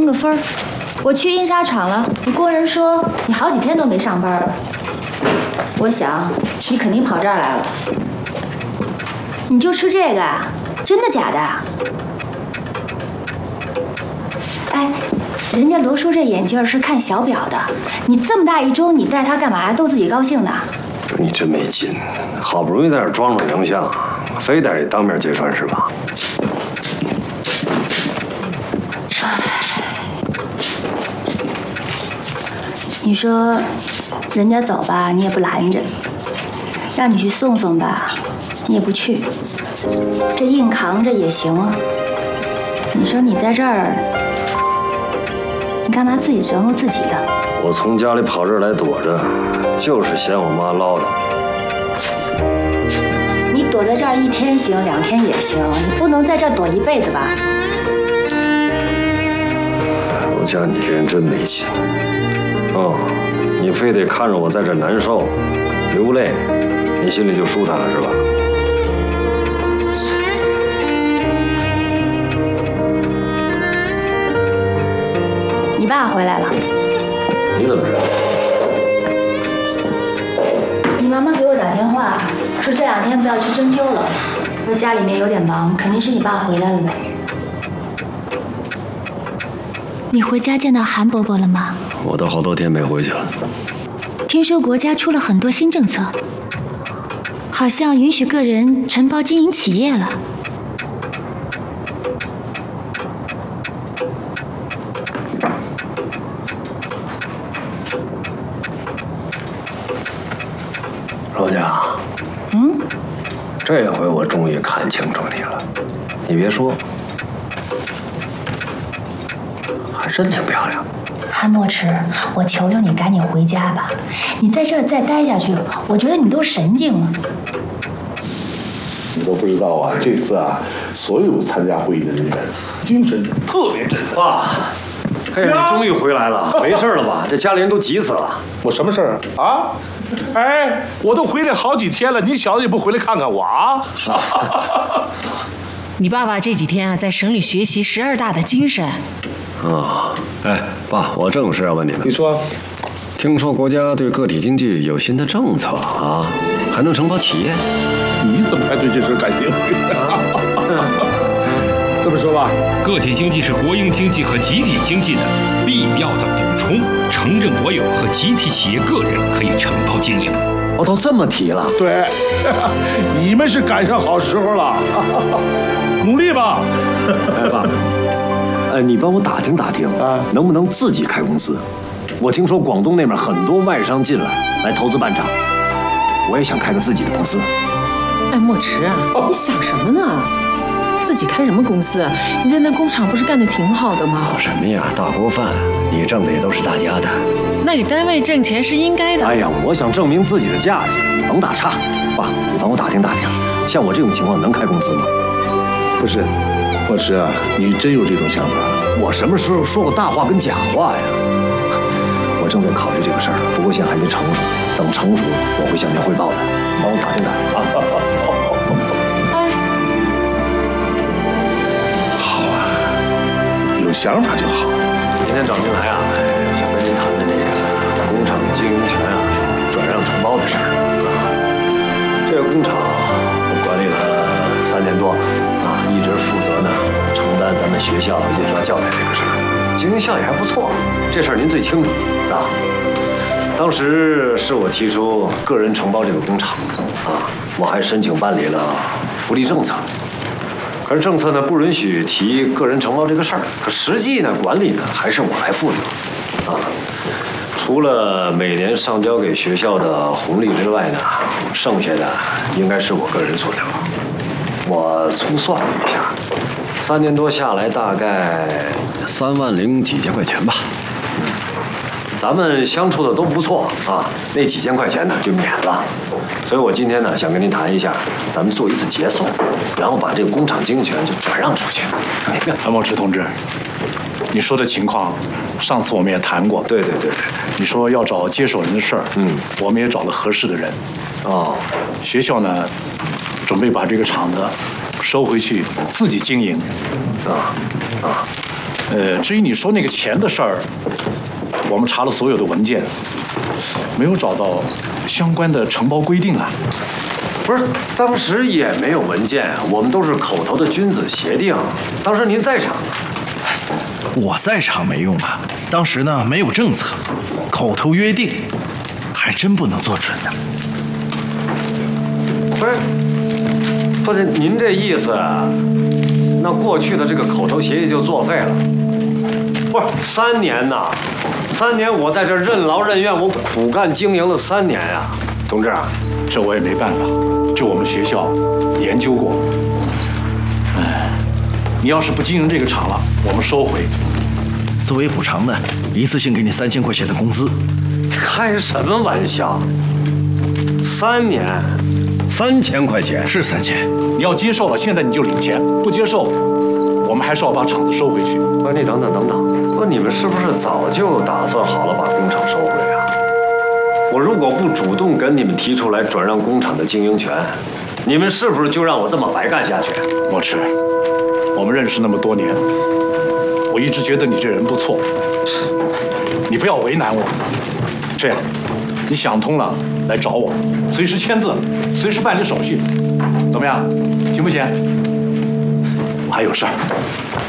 个分儿。我去印刷厂了，你工人说你好几天都没上班了。我想你肯定跑这儿来了。你就吃这个啊？真的假的？哎，人家罗叔这眼镜是看小表的，你这么大一周，你戴它干嘛？逗自己高兴的？ 你真没劲，好不容易在这儿装装洋相，非得当面揭穿是吧？ 你说，人家走吧，你也不拦着；让你去送送吧，你也不去。这硬扛着也行啊。你说你在这儿，你干嘛自己折磨自己呀？ 我从家里跑这儿来躲着，就是嫌我妈唠叨。 你躲在这儿1天行，2天也行，你不能在这儿躲一辈子吧？ 我家你这人真没劲。哦，你非得看着我在这难受、流泪，你心里就舒坦了是吧？ 你爸回来了。 你怎么知道？ 你妈妈给我打电话，说这2天不要去针灸了，说家里面有点忙，肯定是你爸回来了呗。你回家见到韩伯伯了吗？ 我都好多天没回去了。 听说国家出了很多新政策，好像允许个人承包经营企业了。 ro家，这回我终于看清楚你了。你别说，还真挺漂亮。 韩墨池，我求求你赶紧回家吧！你在这儿再待下去，我觉得你都神经了。 你都不知道啊，这次啊，所有参加会议的人员精神特别振奋。 爸，哎呀，你终于回来了，没事了吧？这家里人都急死了。 我什么事儿啊？哎，我都回来好几天了，你小子也不回来看看我啊？ 你爸爸这几天啊，在省里学习12大的精神。 啊，哎，爸，我正有事要问你呢。 你说， 听说国家对个体经济有新的政策啊，还能承包企业？ 你怎么还对这事感兴趣？这么说吧， 个体经济是国营经济和集体经济的必要的补充，城镇国有和集体企业个人可以承包经营。 我都这么提了。 对，你们是赶上好时候了，努力吧。 哎，爸，你帮我打听打听啊，能不能自己开公司？我听说广东那边很多外商进来投资办厂，我也想开个自己的公司。 哎，墨池啊，你想什么呢？自己开什么公司？你在那工厂不是干得挺好的吗？ 什么呀，大锅饭，你挣的也都是大家的。 那你单位挣钱是应该的。 哎呀，我想证明自己的价值，你甭打岔。爸，你帮我打听打听，像我这种情况能开公司吗？ 不是，墨池啊，你真有这种想法？ 我什么时候说过大话跟假话呀？我正在考虑这个事儿，不过现在还没成熟，等成熟我会向您汇报的。帮我打听打听啊。 有想法就好。 今天找您来啊，想跟您谈谈这个工厂经营权啊转让承包的事儿。这个工厂我管理了3年多了啊，一直负责呢承担咱们学校印刷教材这个事儿，经营效益还不错。这事儿您最清楚啊。当时是我提出个人承包这个工厂啊，我还申请办理了福利政策。可是政策呢不允许提个人承包这个事儿，可实际呢管理呢还是我来负责，啊，除了每年上交给学校的红利之外呢，剩下的应该是我个人所得。我粗算了一下，3年多下来大概3万零几千块钱吧。咱们相处的都不错啊，那几千块钱呢就免了。所以我今天呢想跟您谈一下，咱们做一次结算，然后把这个工厂经营权就转让出去。 韩墨池同志，你说的情况，上次我们也谈过。 对。 你说要找接手人的事儿，我们也找了合适的人。 哦， 学校呢，准备把这个厂子收回去自己经营。 至于你说那个钱的事儿，我们查了所有的文件，没有找到相关的承包规定啊。 不是，当时也没有文件，我们都是口头的君子协定。当时您在场。 我在场没用啊，当时呢没有政策，口头约定，还真不能做准的。 不是，您这意思，那过去的这个口头协议就作废了？不是，3年呐，3年我在这任劳任怨，我苦干经营了3年呀，同志， 这我也没办法，这我们学校研究过。你要是不经营这个厂了，我们收回。 作为补偿呢，一次性给你3000块钱的工资。 开什么玩笑？3年，3000块钱是3000。 你要接受了，现在你就领钱；不接受，我们还是要把厂子收回去。 不，你等等，不，你们是不是早就打算好了把工厂收回啊？我如果不主动跟你们提出来转让工厂的经营权，你们是不是就让我这么白干下去？ 莫迟，我们认识那么多年，我一直觉得你这人不错，你不要为难我。这样，你想通了来找我，随时签字，随时办理手续，怎么样？行不行？我还有事儿。